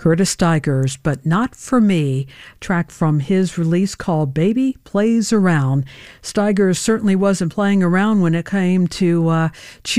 Curtis Stigers, But Not For Me, track from his release called Baby Plays Around. Stigers certainly wasn't playing around when it came to choosing